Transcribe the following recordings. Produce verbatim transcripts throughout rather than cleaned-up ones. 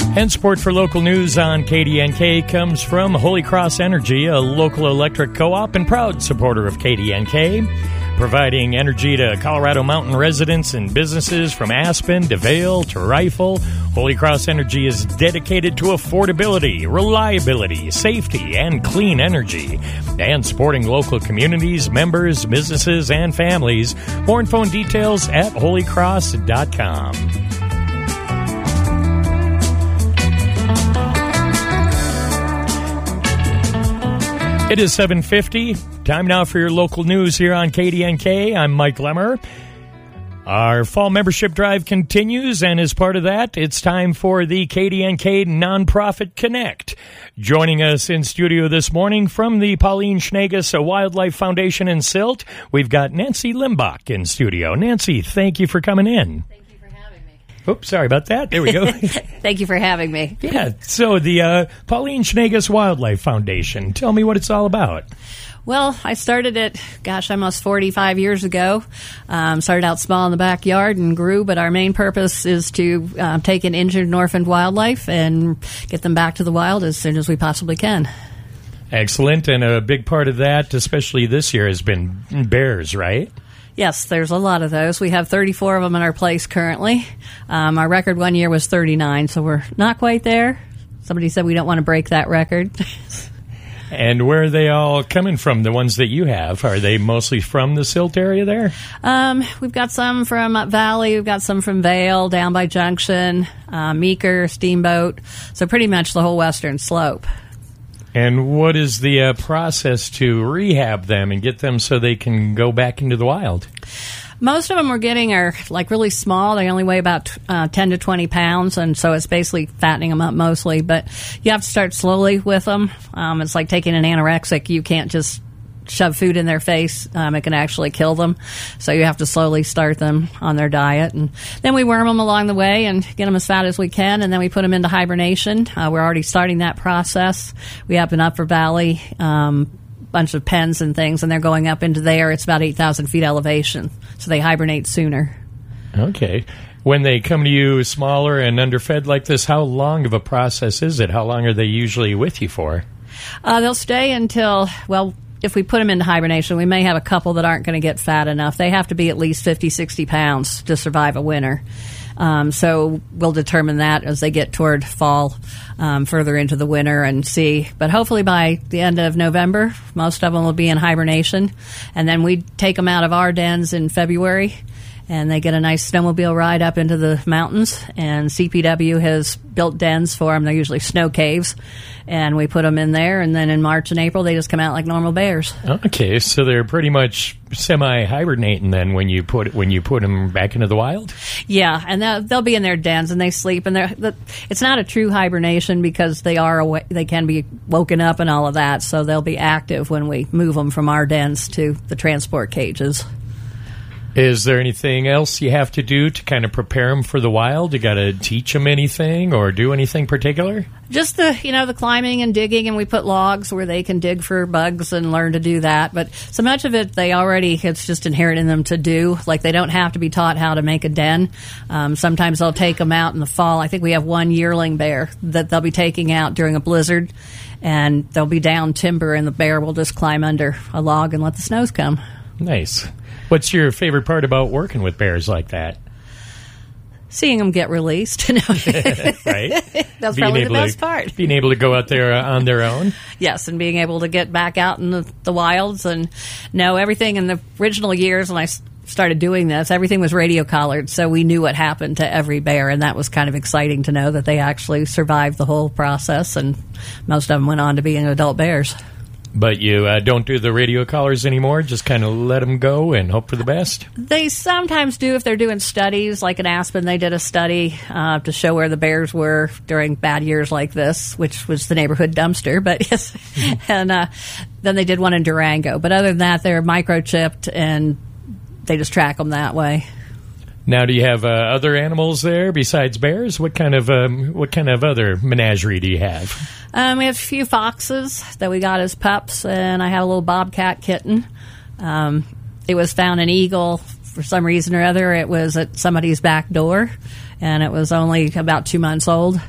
And support for local news on K D N K comes from Holy Cross Energy, a local electric co-op and proud supporter of K D N K, providing energy to Colorado Mountain residents and businesses from Aspen to Vail to Rifle. Holy Cross Energy is dedicated to affordability, reliability, safety, and clean energy, and supporting local communities, members, businesses, and families. More info and details at holy cross dot com. It is seven fifty. Time now for your local news here on K D N K. I'm Mike Lemmer. Our fall membership drive continues, and as part of that, it's time for the K D N K Nonprofit Connect. Joining us in studio this morning from the Pauline Schneegis Wildlife Foundation in Silt, we've got Nancy Limbach in studio. Nancy, thank you for coming in. Oops, sorry about that. There we go. Thank you for having me. Yeah, so the uh, Pauline Schneegis Wildlife Foundation. Tell me what it's all about. Well, I started it, gosh, almost forty-five years ago. Um, started out small in the backyard and grew, but our main purpose is to uh, take in injured and orphaned wildlife and get them back to the wild as soon as we possibly can. Excellent, and a big part of that, especially this year, has been bears, right? Yes, there's a lot of those. We have thirty-four of them in our place currently. Um, our record one year was thirty-nine, so we're not quite there. Somebody said we don't want to break that record. And where are they all coming from, the ones that you have? Are they mostly from the Silt area there? Um, we've got some from Up Valley. We've got some from Vail, down by Junction, uh, Meeker, Steamboat. So pretty much the whole western slope. And what is the uh, process to rehab them and get them so they can go back into the wild? Most of them we're getting are like really small. They only weigh about uh, ten to twenty pounds, and so it's basically fattening them up mostly. But you have to start slowly with them. Um, it's like taking an anorexic. You can't just shove food in their face. Um, it can actually kill them. So you have to slowly start them on their diet. And then we worm them along the way and get them as fat as we can, and then we put them into hibernation. Uh, we're already starting that process. We have an Upper Valley um, bunch of pens and things, and they're going up into there. It's about eight thousand feet elevation, so they hibernate sooner. Okay. When they come to you smaller and underfed like this, how long of a process is it? How long are they usually with you for? Uh, they'll stay until, well, if we put them into hibernation, we may have a couple that aren't going to get fat enough. They have to be at least fifty, sixty pounds to survive a winter. Um, so we'll determine that as they get toward fall, um, further into the winter and see. But hopefully by the end of November, most of them will be in hibernation. And then we take them out of our dens in February, and they get a nice snowmobile ride up into the mountains. And C P W has built dens for them. They're usually snow caves. And we put them in there, and then in March and April, they just come out like normal bears. Okay, so they're pretty much semi-hibernating then when you put when you put them back into the wild? Yeah, and they'll, they'll be in their dens, and they sleep. And they're, the, it's not a true hibernation because they are awa- they can be woken up and all of that, so they'll be active when we move them from our dens to the transport cages. Is there anything else you have to do to kind of prepare them for the wild? You got to teach them anything or do anything particular? Just the, you know, the climbing and digging, and we put logs where they can dig for bugs and learn to do that. But so much of it, they already, it's just inherent in them to do. Like, they don't have to be taught how to make a den. Um, sometimes they'll take them out in the fall. I think we have one yearling bear that they'll be taking out during a blizzard, and they'll be down timber, and the bear will just climb under a log and let the snows come. Nice. What's your favorite part about working with bears like that? Seeing them get released. Right? That's being probably the best to, part. Being able to go out there uh, on their own? Yes, and being able to get back out in the, the wilds and know everything. In the original years when I started doing this, everything was radio collared, so we knew what happened to every bear, and that was kind of exciting to know that they actually survived the whole process, and most of them went on to being adult bears. But you uh, don't do the radio collars anymore? Just kind of let them go and hope for the best? They sometimes do if they're doing studies. Like in Aspen, they did a study uh, to show where the bears were during bad years like this, which was the neighborhood dumpster. But yes, and uh, then they did one in Durango. But other than that, they're microchipped, and they just track them that way. Now, do you have uh, other animals there besides bears? What kind of um, what kind of other menagerie do you have? Um, we have a few foxes that we got as pups, and I have a little bobcat kitten. Um, it was found an eagle for some reason or other. It was at somebody's back door, and it was only about two months old.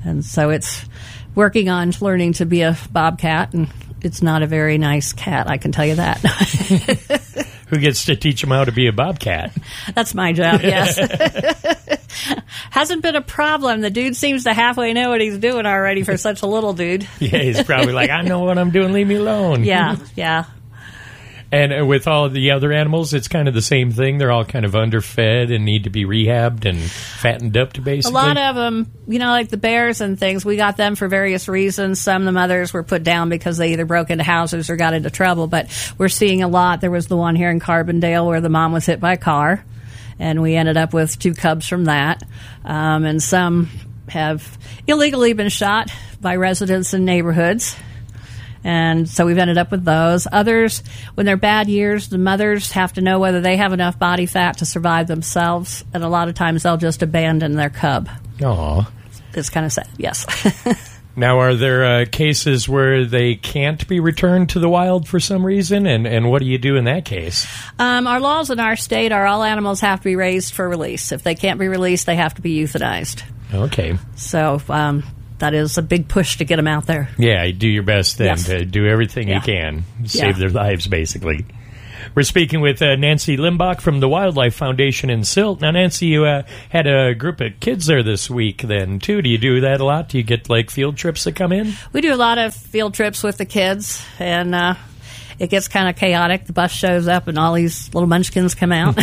And so it's working on learning to be a bobcat, and it's not a very nice cat, I can tell you that. Who gets to teach them how to be a bobcat? That's my job, yes. Hasn't been a problem. The dude seems to halfway know what he's doing already for such a little dude. Yeah, he's probably like, I know what I'm doing, leave me alone. Yeah, yeah. And with all of the other animals, it's kind of the same thing. They're all kind of underfed and need to be rehabbed and fattened up to basically. A lot of them, you know, like the bears and things, we got them for various reasons. Some of the mothers were put down because they either broke into houses or got into trouble. But we're seeing a lot. There was the one here in Carbondale where the mom was hit by a car, and we ended up with two cubs from that. Um, and some have illegally been shot by residents in neighborhoods. And so we've ended up with those. Others, when they're bad years, the mothers have to know whether they have enough body fat to survive themselves. And a lot of times they'll just abandon their cub. Aw. It's kind of sad, yes. Now, are there uh, cases where they can't be returned to the wild for some reason? And, and what do you do in that case? Um, our laws in our state are all animals have to be raised for release. If they can't be released, they have to be euthanized. Okay. So um, that is a big push to get them out there. Yeah, you do your best then Yes. to do everything Yeah. you can. Save Yeah. their lives, basically. We're speaking with uh, Nancy Limbach from the Wildlife Foundation in Silt. Now, Nancy, you uh, had a group of kids there this week then, too. Do you do that a lot? Do you get, like, field trips that come in? We do a lot of field trips with the kids, and uh, it gets kind of chaotic. The bus shows up, and all these little munchkins come out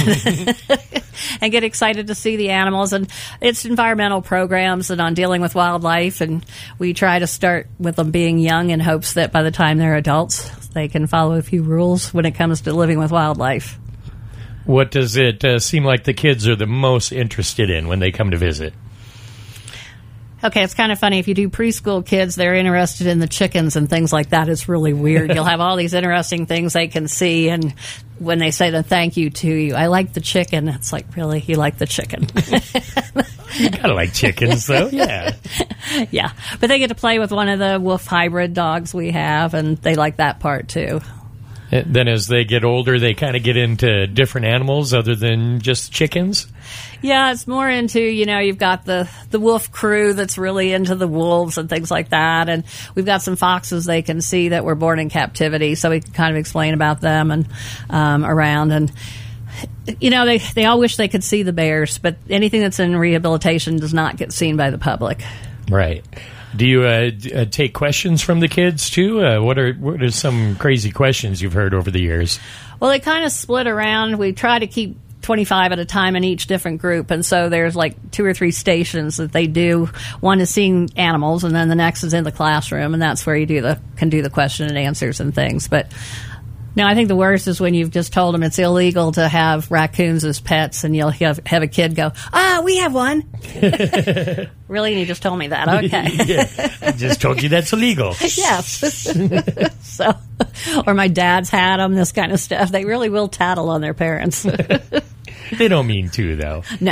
and get excited to see the animals. And it's environmental programs and on dealing with wildlife, and we try to start with them being young in hopes that by the time they're adults, they can follow a few rules when it comes to living with wildlife. What does it uh, seem like the kids are the most interested in when they come to visit? Okay, it's kind of funny. If you do preschool kids, they're interested in the chickens and things like that. It's really weird. You'll have all these interesting things they can see, and when they say the thank you to you, I like the chicken. It's like, really? You like the chicken? You gotta like chickens, though. Yeah. Yeah. But they get to play with one of the wolf hybrid dogs we have, and they like that part, too. And then as they get older, they kind of get into different animals other than just chickens? Yeah, it's more into, you know, you've got the, the wolf crew that's really into the wolves and things like that. And we've got some foxes they can see that were born in captivity, so we can kind of explain about them and um, around. And, you know, they, they all wish they could see the bears, but anything that's in rehabilitation does not get seen by the public. Right. Do you uh, d- uh, take questions from the kids, too? Uh, what are what are some crazy questions you've heard over the years? Well, they kind of split around. We try to keep twenty-five at a time in each different group, and so there's like two or three stations that they do. One is seeing animals, and then the next is in the classroom, and that's where you do the can do the question and answers and things. But no, I think the worst is when you've just told them it's illegal to have raccoons as pets, and you'll have, have a kid go, "Ah, we have one." Really? And you just told me that? Okay. Yeah, I just told you that's illegal. Yes. So, or my dad's had them, this kind of stuff. They really will tattle on their parents. They don't mean to, though. No.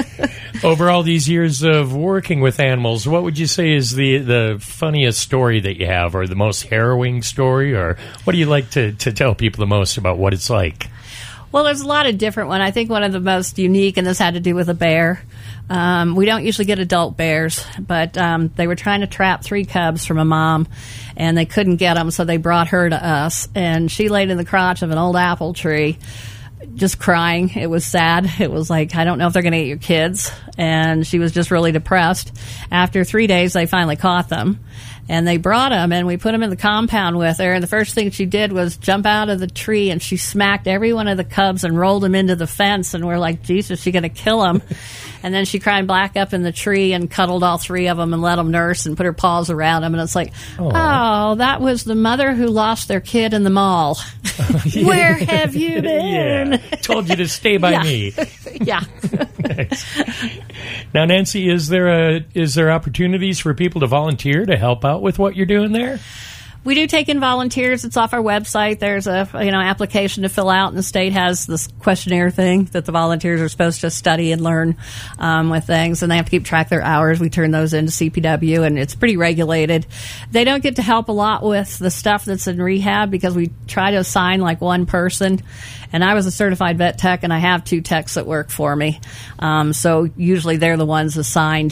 Over all these years of working with animals, what would you say is the, the funniest story that you have, or the most harrowing story, or what do you like to, to tell people the most about what it's like? Well, there's a lot of different ones. I think one of the most unique, and this had to do with a bear. Um, we don't usually get adult bears, but um, they were trying to trap three cubs from a mom, and they couldn't get them, so they brought her to us. And she laid in the crotch of an old apple tree, just crying. It was sad. It was like, I don't know if they're going to get your kids. And she was just really depressed. After three days, they finally caught them. And they brought them, and we put them in the compound with her. And the first thing she did was jump out of the tree, and she smacked every one of the cubs and rolled them into the fence. And we're like, Jesus, she's going to kill them. And then she climbed back up in the tree and cuddled all three of them and let them nurse and put her paws around them. And it's like, Aww. oh, that was the mother who lost their kid in the mall. Where have you been? Yeah. Told you to stay by Yeah. me. Yeah. Nice. Now, Nancy, is there a is there opportunities for people to volunteer to help out with what you're doing there? We do take in volunteers. It's off our website. There's a you know application to fill out, and the state has this questionnaire thing that the volunteers are supposed to study and learn um, with things, and they have to keep track of their hours. We turn those into C P W, and it's pretty regulated. They don't get to help a lot with the stuff that's in rehab because we try to assign like one person. And I was a certified vet tech, and I have two techs that work for me. Um, so usually they're the ones assigned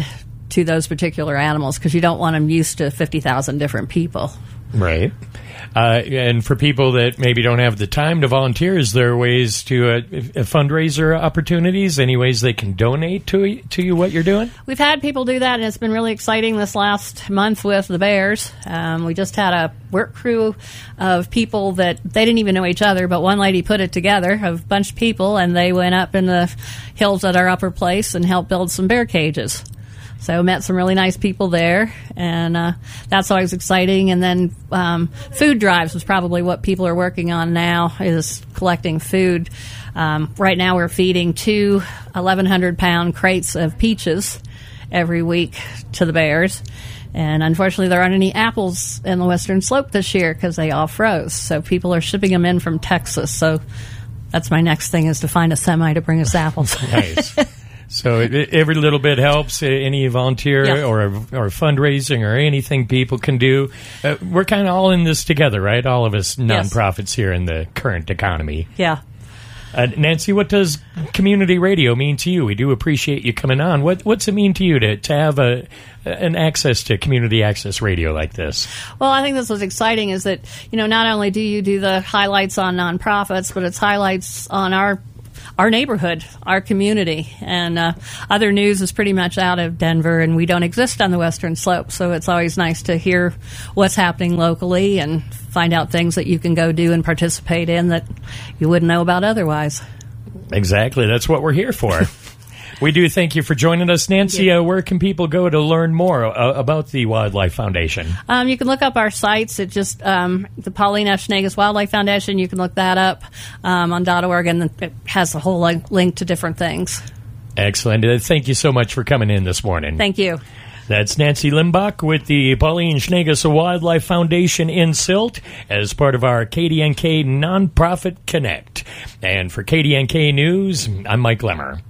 to those particular animals because you don't want them used to fifty thousand different people. Right. Uh, and for people that maybe don't have the time to volunteer, is there ways to uh, fundraiser opportunities? Any ways they can donate to to you what you're doing? We've had people do that, and it's been really exciting this last month with the bears. Um, we just had a work crew of people that they didn't even know each other, but one lady put it together, a bunch of people, and they went up in the hills at our upper place and helped build some bear cages. So met some really nice people there, and uh, that's always exciting. And then um, food drives was probably what people are working on now, is collecting food. Um, right now we're feeding two eleven hundred pound crates of peaches every week to the bears. And unfortunately there aren't any apples in the Western Slope this year because they all froze. So people are shipping them in from Texas. So that's my next thing, is to find a semi to bring us apples. Nice. So it, every little bit helps. Any volunteer yeah. or or fundraising or anything people can do. Uh, we're kind of all in this together, right? All of us nonprofits yes. here in the current economy. Yeah. Uh, Nancy, what does community radio mean to you? We do appreciate you coming on. What What's it mean to you to, to have a an access to community access radio like this? Well, I think this was exciting, is that, you know, not only do you do the highlights on nonprofits, but it's highlights on our our neighborhood, our community, and uh, other news is pretty much out of Denver, and we don't exist on the Western Slope, so it's always nice to hear what's happening locally and find out things that you can go do and participate in that you wouldn't know about otherwise. Exactly. That's what we're here for. We do thank you for joining us. Nancy, uh, where can people go to learn more uh, about the Wildlife Foundation? Um, you can look up our sites. It's just um, the Pauline F. Schnegas Wildlife Foundation. You can look that up um, on .org, and it has a whole link, link to different things. Excellent. Uh, thank you so much for coming in this morning. Thank you. That's Nancy Limbach with the Pauline Schnegas Wildlife Foundation in Silt as part of our K D N K Nonprofit Connect. And for K D N K News, I'm Mike Lemmer.